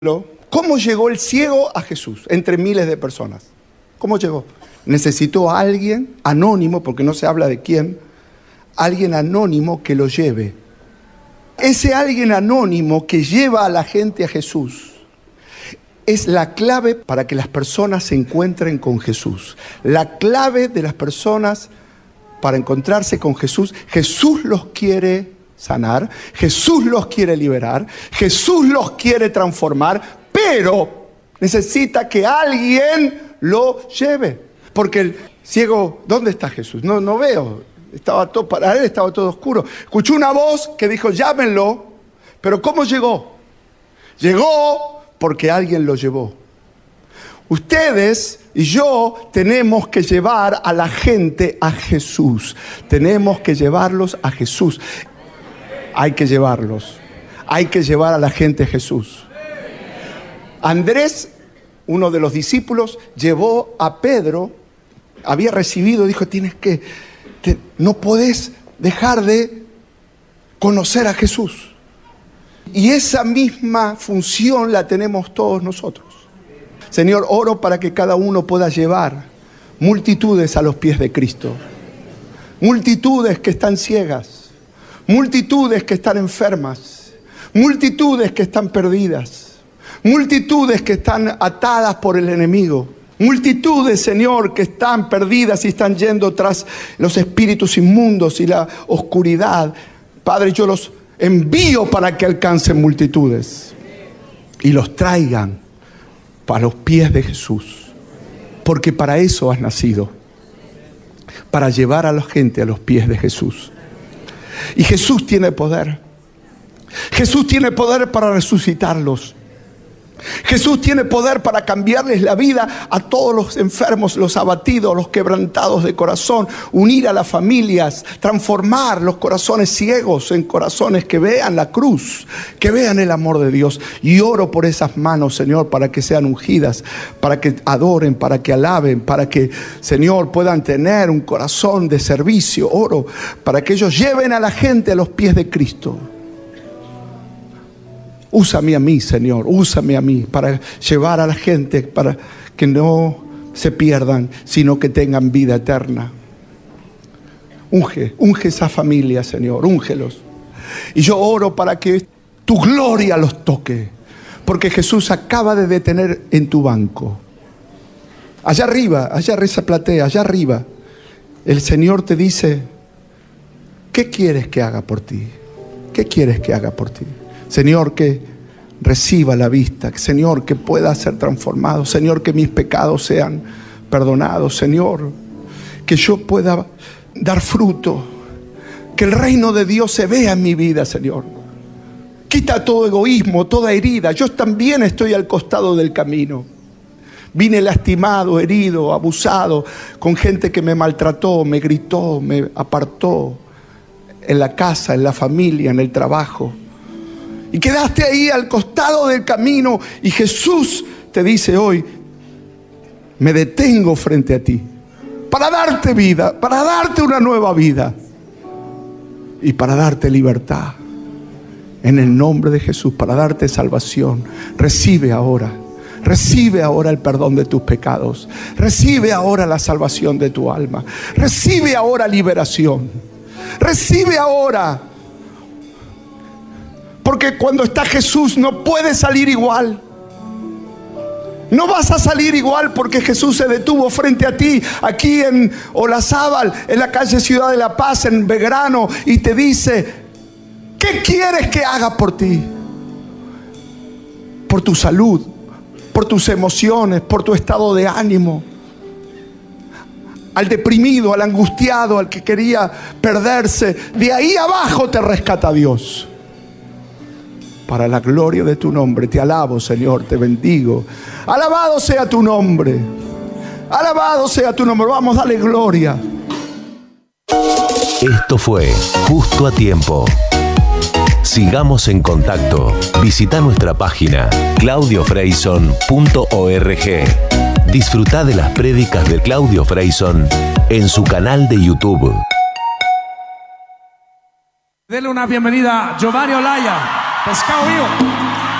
¿Cómo llegó el ciego a Jesús entre miles de personas? ¿Cómo llegó? Necesitó a alguien anónimo, porque no se habla de quién, alguien anónimo que lo lleve. Ese alguien anónimo que lleva a la gente a Jesús es la clave para que las personas se encuentren con Jesús. La clave de las personas para encontrarse con Jesús. Jesús los quiere sanar, Jesús los quiere liberar, Jesús los quiere transformar, pero necesita que alguien lo lleve. Porque el ciego, ¿dónde está Jesús? No veo. Para él estaba todo oscuro. Escuchó una voz que dijo, llámenlo. Pero ¿cómo llegó? Llegó porque alguien lo llevó. Ustedes y yo tenemos que llevar a la gente a Jesús. Tenemos que llevarlos a Jesús. Hay que llevarlos. Hay que llevar a la gente a Jesús. Andrés, uno de los discípulos, llevó a Pedro. Había recibido, dijo, no podés dejar de conocer a Jesús. Y esa misma función la tenemos todos nosotros. Señor, oro para que cada uno pueda llevar multitudes a los pies de Cristo. Multitudes que están ciegas. Multitudes que están enfermas. Multitudes que están perdidas. Multitudes que están atadas por el enemigo. Multitudes, Señor, que están perdidas y están yendo tras los espíritus inmundos y la oscuridad. Padre, yo los envío para que alcancen multitudes y los traigan para los pies de Jesús. Porque para eso has nacido. Para llevar a la gente a los pies de Jesús. Y Jesús tiene poder. Jesús tiene poder para resucitarlos. Jesús tiene poder para cambiarles la vida a todos los enfermos, los abatidos, los quebrantados de corazón, unir a las familias, transformar los corazones ciegos en corazones que vean la cruz, que vean el amor de Dios. Y oro por esas manos, Señor, para que sean ungidas, para que adoren, para que alaben, para que, Señor, puedan tener un corazón de servicio. Oro para que ellos lleven a la gente a los pies de Cristo. Úsame a mí, Señor, úsame a mí para llevar a la gente, para que no se pierdan, sino que tengan vida eterna. Unge esa familia, Señor, úngelos. Y yo oro para que tu gloria los toque, porque Jesús acaba de detener en tu banco. Allá arriba, esa platea, allá arriba, el Señor te dice, ¿qué quieres que haga por ti? ¿Qué quieres que haga por ti? Señor, que reciba la vista. Señor, que pueda ser transformado. Señor, que mis pecados sean perdonados. Señor, que yo pueda dar fruto. Que el reino de Dios se vea en mi vida, Señor. Quita todo egoísmo, toda herida. Yo también estoy al costado del camino. Vine lastimado, herido, abusado, con gente que me maltrató, me gritó, me apartó. En la casa, en la familia, en el trabajo. Y quedaste ahí al costado del camino. Y Jesús te dice hoy, me detengo frente a ti. Para darte vida, para darte una nueva vida. Y para darte libertad. En el nombre de Jesús, para darte salvación. Recibe ahora el perdón de tus pecados. Recibe ahora la salvación de tu alma. Recibe ahora liberación. Recibe ahora. Porque cuando está Jesús no puedes salir igual. No vas a salir igual porque Jesús se detuvo frente a ti aquí en Olazábal, en la calle Ciudad de la Paz, en Belgrano, y te dice, ¿qué quieres que haga por ti? Por tu salud, por tus emociones, por tu estado de ánimo. Al deprimido, al angustiado, al que quería perderse, de ahí abajo te rescata Dios. Para la gloria de tu nombre, te alabo, Señor, te bendigo. Alabado sea tu nombre. Alabado sea tu nombre. Vamos, dale gloria. Esto fue Justo a Tiempo. Sigamos en contacto. Visita nuestra página claudiofreyson.org. Disfruta de las prédicas de Claudio Freyson en su canal de YouTube. Denle una bienvenida a Giovanni Olaya, Pescado Vivo.